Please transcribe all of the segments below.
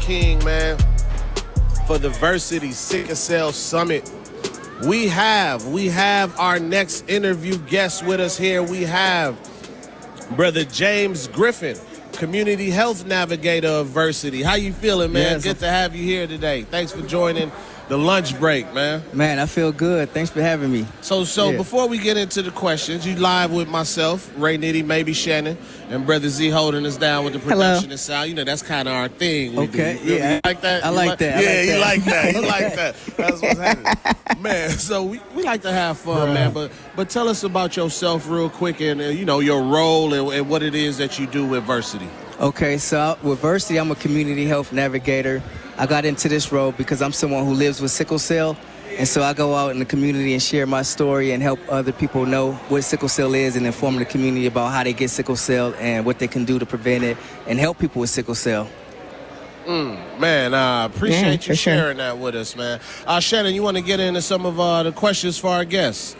King, man, for the Versity Sickle Cell Summit. We have our next interview guest with us here. We have Brother James Griffin, Community Health Navigator of Versity. How you feeling, man? Yes. Good to have you here today. Thanks for joining the lunch break, man. Man, I feel good. Thanks for having me. So before we get into the questions, you live with myself, Ray Nitty, maybe Shannon, and Brother Z holding us down with the production and sound. You know, that's kind of our thing. Okay, do. yeah. You like that? I like that. Yeah, you like that. You like that. That's what's happening. Man, so we like to have fun, man. But tell us about yourself real quick and, your role and what it is that you do with Versity. Okay, so with Versity, I'm a community health navigator. I got into this role because I'm someone who lives with sickle cell. And so I go out in the community and share my story and help other people know what sickle cell is and inform the community about how they get sickle cell and what they can do to prevent it and help people with sickle cell. Man, I appreciate you sharing that with us, man. Shannon, you want to get into some of the questions for our guests?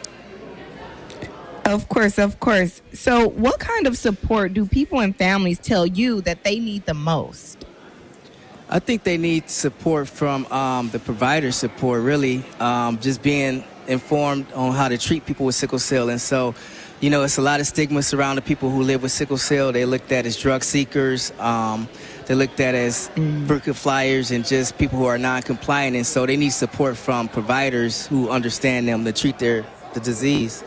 Of course. So what kind of support do people and families tell you that they need the most? I think they need support from the provider support, really, just being informed on how to treat people with sickle cell. And so, it's a lot of stigma surrounding people who live with sickle cell. They're looked at as drug seekers. They're looked at as frequent flyers and just people who are non-compliant. And so they need support from providers who understand them to treat the disease.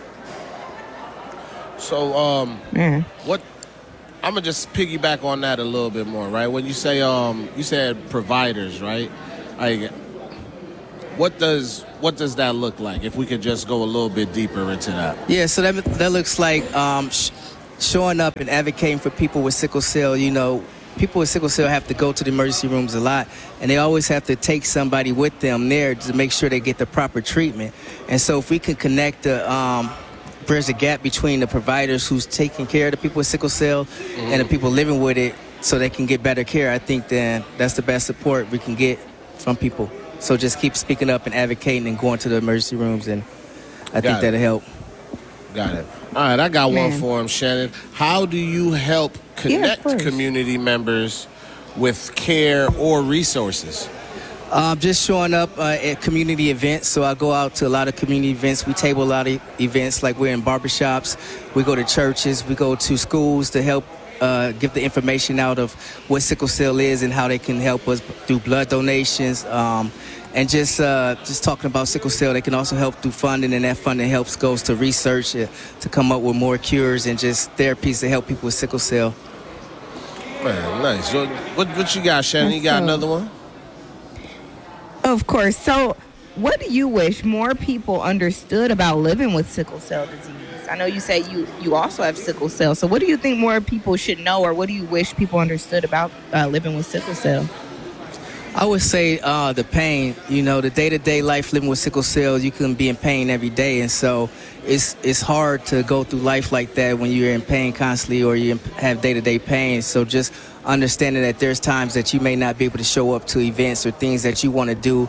So, what... I'm gonna just piggyback on that a little bit more, right? When you say you said providers, right? Like, what does that look like? If we could just go a little bit deeper into that. Yeah, so that looks like showing up and advocating for people with sickle cell. People with sickle cell have to go to the emergency rooms a lot, and they always have to take somebody with them there to make sure they get the proper treatment. And so if we can connect bridge the gap between the providers who's taking care of the people with sickle cell and the people living with it so they can get better care, I think then that's the best support we can get from people. So just keep speaking up and advocating and going to the emergency rooms, and I think that'll help. Got it. All right, I got one for him, Shannon. How do you help connect community members with care or resources? Just showing up at community events. So I go out to a lot of community events. We table a lot of events, like we're in barbershops. We go to churches. We go to schools to help give the information out of what sickle cell is and how they can help us through blood donations. And just talking about sickle cell, they can also help through funding, and that funding goes to research to come up with more cures and just therapies to help people with sickle cell. Man, nice. So what you got, Shannon? You got another one? Of course. So what do you wish more people understood about living with sickle cell disease? I know you say you also have sickle cell. So what do you think more people should know, or what do you wish people understood about living with sickle cell? I would say the pain, the day-to-day life living with sickle cell, you can be in pain every day. And so it's hard to go through life like that when you're in pain constantly or you have day-to-day pain. So just understanding that there's times that you may not be able to show up to events or things that you want to do,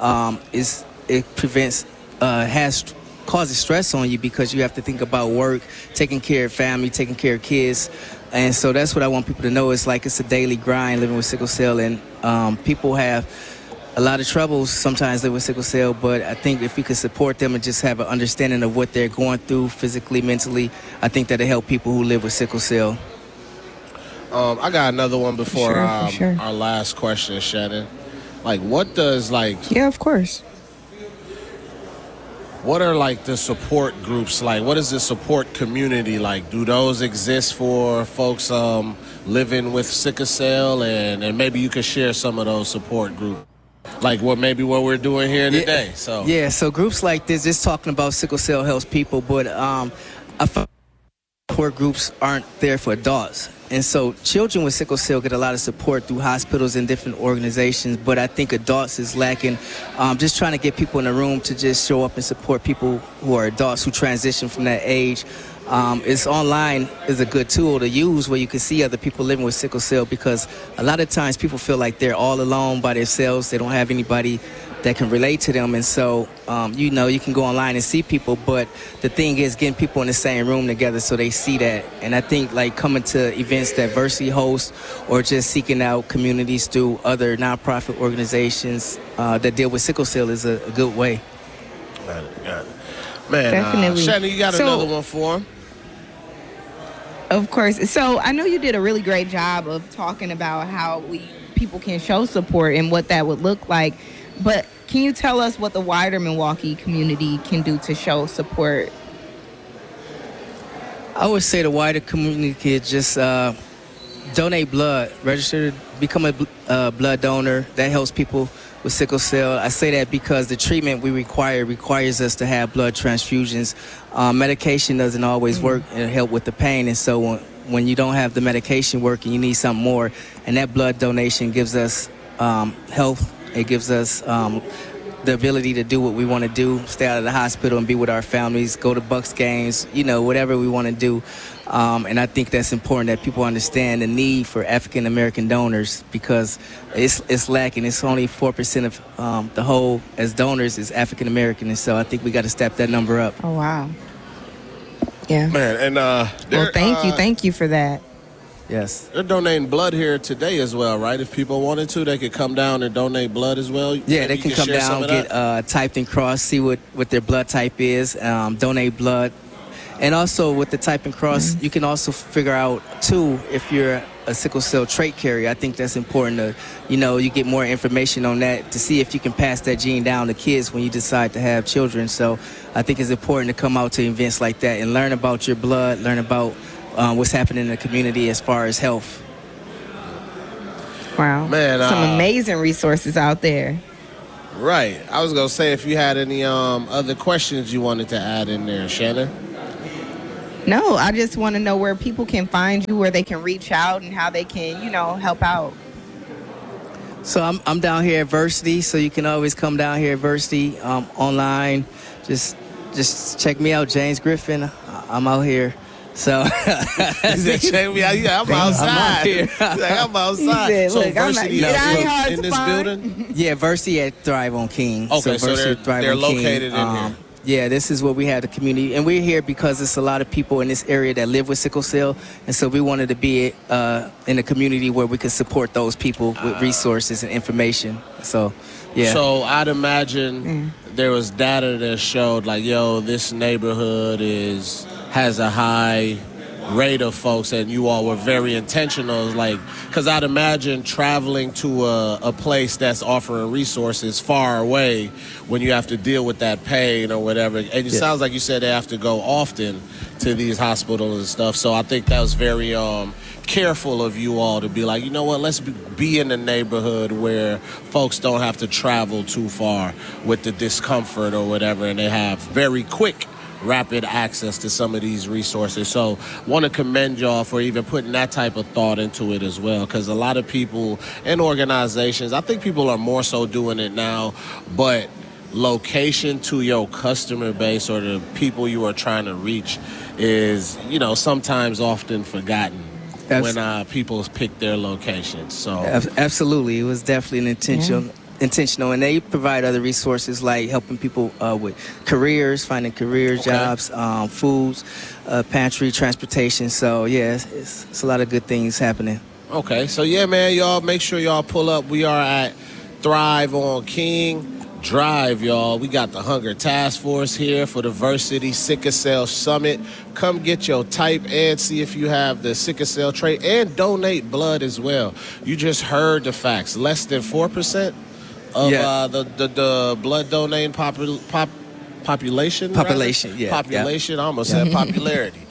causes stress on you because you have to think about work, taking care of family, taking care of kids. And so that's what I want people to know. It's a daily grind living with sickle cell, and people have a lot of troubles sometimes living with sickle cell, but I think if we could support them and just have an understanding of what they're going through physically, mentally, I think that'll help people who live with sickle cell. I got another one before our last question, Shannon. What does Yeah, of course. What are the support groups like? What is the support community like? Do those exist for folks living with sickle cell? And maybe you could share some of those support groups, what we're doing here today. So groups like this, just talking about sickle cell helps people, but I find support groups aren't there for adults. And so children with sickle cell get a lot of support through hospitals and different organizations, but I think adults is lacking. Just trying to get people in the room to just show up and support people who are adults who transition from that age. It's online is a good tool to use where you can see other people living with sickle cell, because a lot of times people feel like they're all alone by themselves. They don't have anybody that can relate to them. And so, you know, you can go online and see people, but the thing is getting people in the same room together so they see that. And I think like coming to events that Versity hosts or just seeking out communities through other nonprofit organizations that deal with sickle cell is a good way. Man, Definitely. Shannon, you got another one for him? Of course. So I know you did a really great job of talking about how people can show support and what that would look like. But can you tell us what the wider Milwaukee community can do to show support? I would say the wider community could just donate blood, register to become a blood donor. That helps people with sickle cell. I say that because the treatment we requires us to have blood transfusions. Medication doesn't always work and help with the pain, and so when you don't have the medication working, you need something more, and that blood donation gives us health. It gives us the ability to do what we want to do, stay out of the hospital and be with our families, go to Bucks games, you know, whatever we want to do. And I think that's important that people understand the need for African American donors because it's lacking. It's only 4% of the whole as donors is African American, and so I think we got to step that number up. Oh, wow. Yeah. Man, and well, thank you for that. Yes. They're donating blood here today as well, right? If people wanted to, they could come down and donate blood as well. Yeah, they can come down, get typed and crossed, see what their blood type is, donate blood. And also with the type and cross, you can also figure out, too, if you're a sickle cell trait carrier. I think that's important to, you know, you get more information on that to see if you can pass that gene down to kids when you decide to have children. So I think it's important to come out to events like that and learn about your blood, learn about what's happening in the community as far as health. Wow. Man, some amazing resources out there. Right. I was going to say if you had any other questions you wanted to add in there, Shannon. No, I just want to know where people can find you, where they can reach out and how they can, you know, help out. So I'm down here at Versity, so you can always come down here at Versity online. Just check me out, James Griffin. I'm out here. So check me out. Yeah, I'm outside. I'm outside. So Versity in this building? Yeah, Versity at Thrive on King. Okay, so they're located in here. Yeah, this is where we have the community. And we're here because there's a lot of people in this area that live with sickle cell. And so we wanted to be in a community where we could support those people with resources and information. So, yeah. So I'd imagine there was data that showed like, yo, this neighborhood has a high rate of folks, and you all were very intentional, like, because I'd imagine traveling to a place that's offering resources far away when you have to deal with that pain or whatever. And it sounds like you said they have to go often to these hospitals and stuff. So I think that was very careful of you all to be like, you know what, let's be in the neighborhood where folks don't have to travel too far with the discomfort or whatever, and they have very quick rapid access to some of these resources. So want to commend y'all for even putting that type of thought into it as well, because a lot of people and organizations, I think people are more so doing it now, but location to your customer base or the people you are trying to reach is, you know, sometimes often forgotten when people pick their locations. So absolutely, it was definitely an intentional, and they provide other resources like helping people with careers, finding careers, jobs, foods, pantry, transportation. So yeah, it's a lot of good things happening. Okay, so yeah, man, y'all make sure y'all pull up. We are at Thrive on King Drive, y'all. We got the Hunger Task Force here for the Versity Sickle Cell Summit. Come get your type and see if you have the sickle cell trait and donate blood as well. You just heard the facts. Less than 4% of the blood donating population. Population, yeah. Population, I almost said popularity.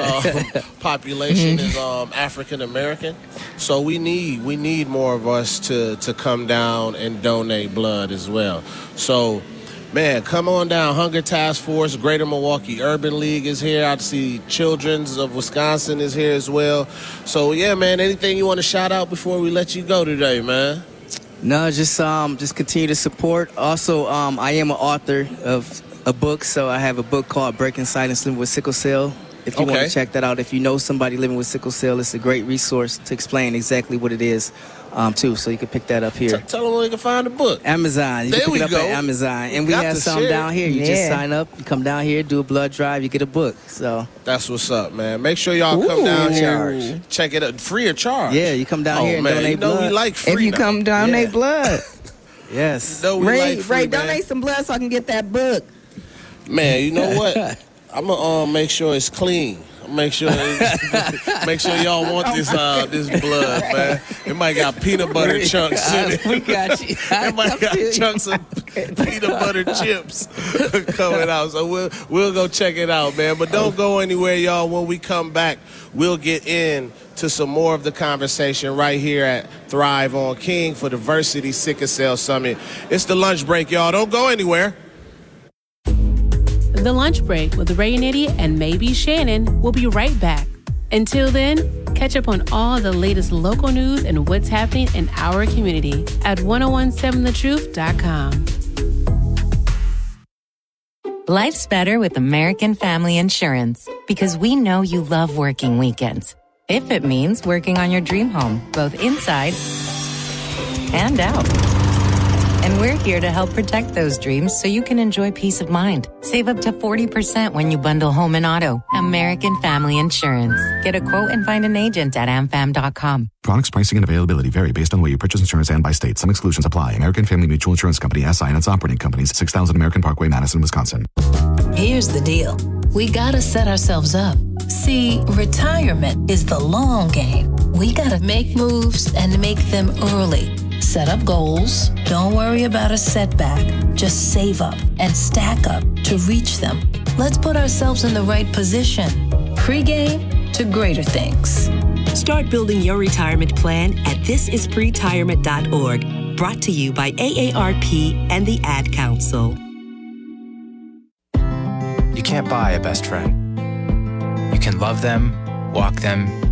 Population is African American. So we need more of us to come down and donate blood as well. So, man, come on down. Hunger Task Force, Greater Milwaukee Urban League is here. I see Children's of Wisconsin is here as well. So, yeah, man, anything you want to shout out before we let you go today, man? No, just continue to support. Also, I am an author of a book, so I have a book called Breaking Silence Living with Sickle Cell. If you want to check that out, if you know somebody living with sickle cell, it's a great resource to explain exactly what it is too, so you can pick that up here. Tell them where you can find the book. Amazon. You There can we pick it up go. at Amazon. And we got have to some share. down here. You just Yeah. sign up, you come down here, do a blood drive, you get a book. So That's what's up, man. Make sure y'all come Ooh. down here. Charge. Check it out. Free of charge. yeah, you come down Oh, here and man. donate You know blood. we like free If you now. come donate Yeah. blood. Yes. You know we Ray, like free, Ray, man. donate some blood so I can get that book. Man, you know what? I'm gonna make sure it's clean. Make sure y'all want this blood, man. It might got peanut butter chunks in it. We got you. It might got chunks of peanut butter chips coming out. So we'll go check it out, man. But don't go anywhere, y'all. When we come back, we'll get in to some more of the conversation right here at Thrive on King for the Diversity Sickle Cell Summit. It's the lunch break, y'all. Don't go anywhere. The Lunch Break with Ray Nitty and maybe Shannon will be right back. Until then, catch up on all the latest local news and what's happening in our community at 1017thetruth.com. Life's better with American Family Insurance because we know you love working weekends. If it means working on your dream home, both inside and out. And we're here to help protect those dreams so you can enjoy peace of mind. Save up to 40% when you bundle home and auto. American Family Insurance. Get a quote and find an agent at amfam.com. Products, pricing, and availability vary based on where you purchase insurance and by state. Some exclusions apply. American Family Mutual Insurance Company, SI, and its operating companies, 6000 American Parkway, Madison, Wisconsin. Here's the deal. We gotta set ourselves up. See, retirement is the long game. We gotta make moves and make them early. Set up goals. Don't worry about a setback. Just save up and stack up to reach them. Let's put ourselves in the right position. Pre-game to greater things. Start building your retirement plan at thisispretirement.org. Brought to you by AARP and the Ad Council. You can't buy a best friend. You can love them, walk them,